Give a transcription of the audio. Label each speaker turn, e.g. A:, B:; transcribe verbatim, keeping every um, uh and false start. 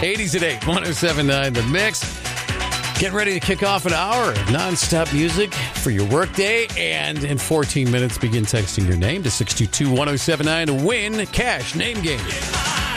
A: eighties at eight, one oh seven point nine The Mix. Get ready to kick off an hour of nonstop music for your workday. And in fourteen minutes, begin texting your name to six two two, one oh seven nine to win cash name game.